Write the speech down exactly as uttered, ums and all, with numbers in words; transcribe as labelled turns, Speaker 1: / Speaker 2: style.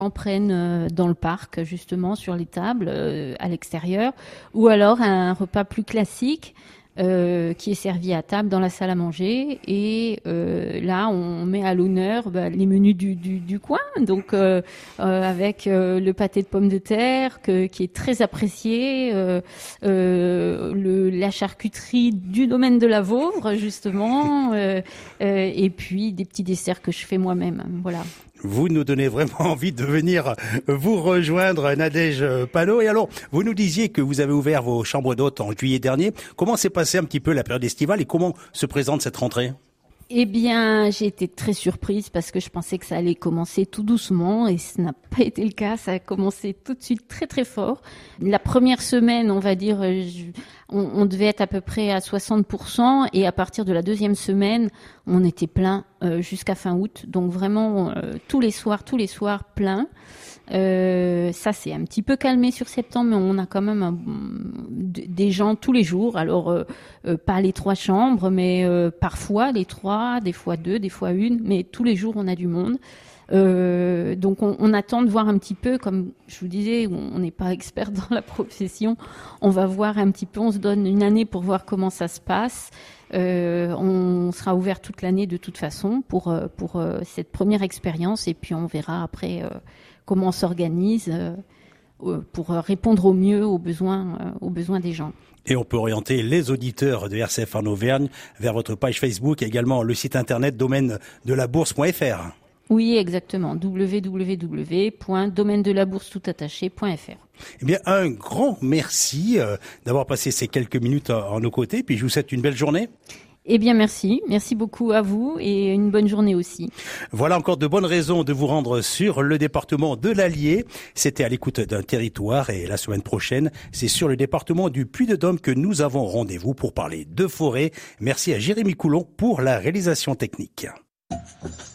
Speaker 1: en prennent euh, dans le parc, justement, sur les tables, euh, à l'extérieur, ou alors un repas plus classique euh, qui est servi à table dans la salle à manger. Et euh, là, on met à l'honneur bah, les menus du, du, du coin, donc euh, euh, avec euh, le pâté de pommes de terre que, qui est très apprécié, euh, euh, le, la charcuterie du domaine de la Vauvre, justement, euh, euh, et puis des petits desserts que je fais moi-même. Voilà.
Speaker 2: Vous nous donnez vraiment envie de venir vous rejoindre, Nadège Panot. Et alors, vous nous disiez que vous avez ouvert vos chambres d'hôtes en juillet dernier. Comment s'est passée un petit peu la période estivale et comment se présente cette rentrée ?
Speaker 1: Eh bien, j'ai été très surprise parce que je pensais que ça allait commencer tout doucement et ce n'a pas été le cas. Ça a commencé tout de suite très très fort. La première semaine, on va dire, je, on, on devait être à peu près à soixante pour cent et à partir de la deuxième semaine, on était plein euh, jusqu'à fin août. Donc vraiment, euh, tous les soirs, tous les soirs, plein. Euh, ça s'est un petit peu calmé sur septembre, mais on a quand même un, des gens tous les jours. Alors, euh, euh, pas les trois chambres, mais euh, parfois les trois, des fois deux, des fois une, mais tous les jours on a du monde. Euh, donc on, on attend de voir un petit peu, comme je vous disais, on n'est pas expert dans la profession, on va voir un petit peu, on se donne une année pour voir comment ça se passe. Euh, on sera ouvert toute l'année de toute façon pour, pour euh, cette première expérience et puis on verra après euh, comment on s'organise euh, pour répondre au mieux aux besoins, euh, aux besoins des gens.
Speaker 2: Et on peut orienter les auditeurs de R C F en Auvergne vers votre page Facebook et également le site internet domaine de la bourse point f r.
Speaker 1: Oui, exactement. w w w point domaine de la bourse tout attaché point f r.
Speaker 2: Eh bien, un grand merci euh, d'avoir passé ces quelques minutes en, en nos côtés. Puis je vous souhaite une belle journée.
Speaker 1: Eh bien, merci. Merci beaucoup à vous et une bonne journée aussi.
Speaker 2: Voilà encore de bonnes raisons de vous rendre sur le département de l'Allier. C'était à l'écoute d'un territoire et la semaine prochaine, c'est sur le département du Puy-de-Dôme que nous avons rendez-vous pour parler de forêt. Merci à Jérémy Coulon pour la réalisation technique.